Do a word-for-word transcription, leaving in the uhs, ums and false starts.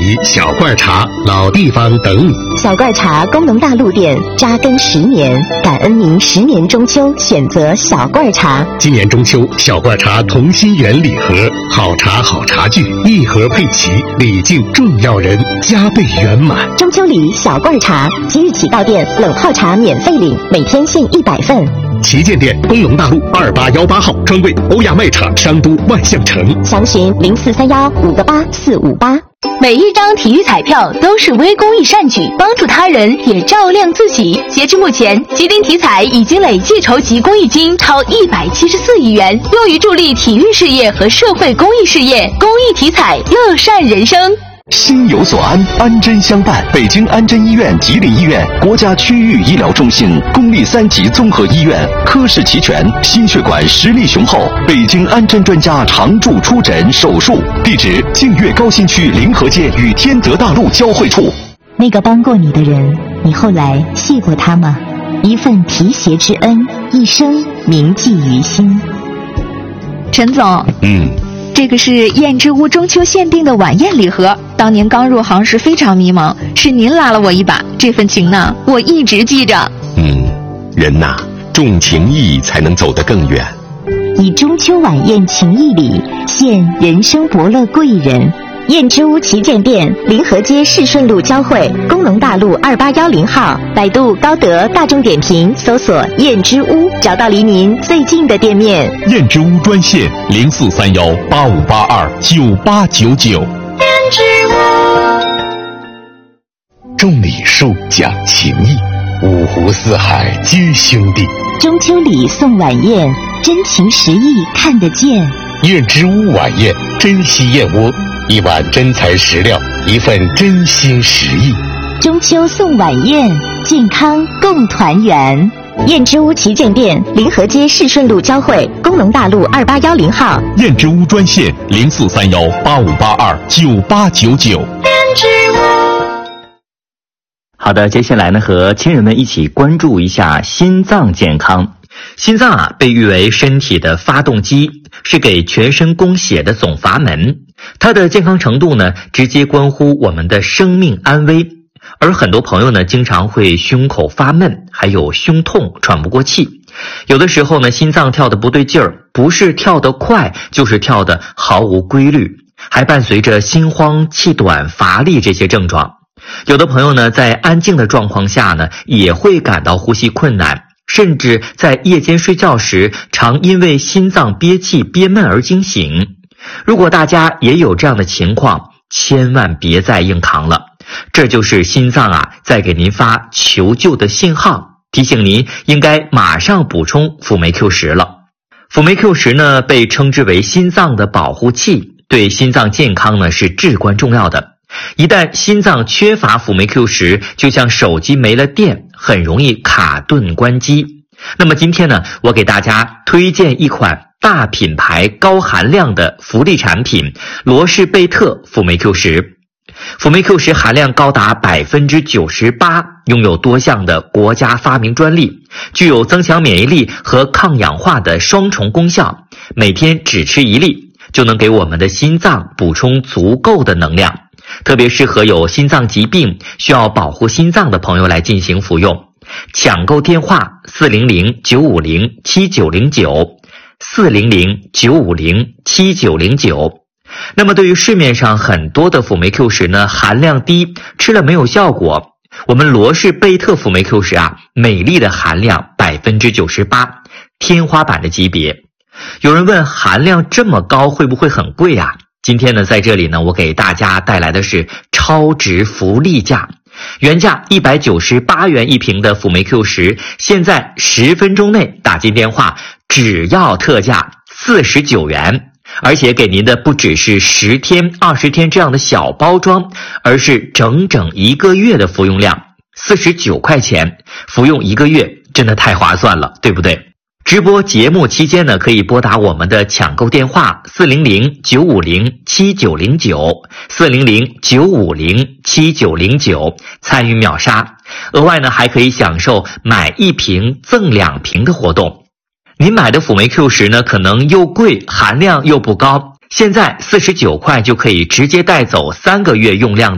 里小罐茶，老地方等你。 小罐茶功能大陆店扎根十年，感恩您十年中秋选择小罐茶。 今年中秋，小罐茶同心圆礼盒，好茶好茶具，一盒配齐，礼敬重要人，加倍圆满。 中秋礼小罐茶，即日起到店冷泡茶免费领，每天限一百份。 旗舰店东龙大路二八幺八号，专柜欧亚卖场商都万象城。 详询零四三幺五个八四五八。 每一张体育彩票都是微公益善举，帮助他人也照亮自己。截至目前，吉林体彩已经累计筹集公益金超一百七十四亿元，用于助力体育事业和社会公益事业。公益体彩，乐善人生。 心有所安，安贞相伴。北京安贞医院、吉林医院国家区域医疗中心，公立三级综合医院，科室齐全，心血管实力雄厚。北京安贞专家常驻出诊手术，地址：净月高新区临河街与天德大路交汇处。 那个帮过你的人，你后来谢过他吗？一份提携之恩，一生铭记于心。 陈总， 嗯。 这个是燕之屋中秋限定的晚宴礼盒，当年刚入行时非常迷茫，是您拉了我一把，这份情呢，我一直记着。 嗯，人呐，重情义才能走得更远。 以中秋晚宴情谊礼，献人生伯乐贵人。燕之屋旗舰店临河街市顺路交汇，工农大路二八幺零号，百度、高德、大众点评搜索燕之屋，找到离您最近的店面。 燕之屋专线零四三幺八五八二九八九九。 燕之屋。 种礼树讲情义，五湖四海皆兄弟。 中秋礼送晚宴，真情实意看得见。 燕之屋晚宴，珍稀燕窝。一碗真材实料，一份真心实意。 中秋送晚宴，健康共团圆。燕之屋旗舰店临河街市顺路交汇，工农大路二八幺零号。 燕之屋专线零四三幺八五八二九八九九。 燕之屋。 好的，接下来呢，和亲人们一起关注一下心脏健康。心脏啊，被誉为身体的发动机，是给全身供血的总阀门。它的健康程度呢，直接关乎我们的生命安危。而很多朋友呢，经常会胸口发闷，还有胸痛、喘不过气。有的时候呢，心脏跳得不对劲儿，不是跳得快，就是跳得毫无规律，还伴随着心慌、气短、乏力这些症状。有的朋友呢，在安静的状况下呢，也会感到呼吸困难，甚至在夜间睡觉时，常因为心脏憋气、憋闷而惊醒。如果大家也有这样的情况，千万别再硬扛了，这就是心脏啊在给您发求救的信号，提醒您应该马上补充辅酶 Q 十了。辅酶 Q 十呢，被称之为心脏的保护器，对心脏健康呢是至关重要的。一旦心脏缺乏辅酶 Q 十，就像手机没了电，很容易卡顿关机。那么今天呢，我给大家推荐一款大品牌高含量的福利产品罗氏贝特辅酶 Q 十。辅酶 Q 十含量高达 百分之九十八， 拥有多项的国家发明专利，具有增强免疫力和抗氧化的双重功效。每天只吃一粒，就能给我们的心脏补充足够的能量，特别适合有心脏疾病需要保护心脏的朋友来进行服用。抢购电话四零零九五零七九零九 四零零九五零七九零九。那么对于市面上很多的辅酶 Q 十呢，含量低，吃了没有效果，我们罗氏贝特辅酶 Q 十啊，美丽的含量 百分之九十八， 天花板的级别。有人问，含量这么高会不会很贵啊？今天呢，在这里呢，我给大家带来的是超值福利价，原价一百九十八元一瓶的辅酶 Q 十，现在十分钟内打进电话，只要特价四十九元。而且给您的不只是十天、二十天这样的小包装，而是整整一个月的服用量，四十九块钱，服用一个月，真的太划算了，对不对？直播节目期间呢，可以拨打我们的抢购电话四零零九五零七九零九 四零零九五零七九零九参与秒杀。额外呢，还可以享受买一瓶赠两瓶的活动。您买的辅酶 Q 十呢，可能又贵，含量又不高，现在四十九块就可以直接带走三个月用量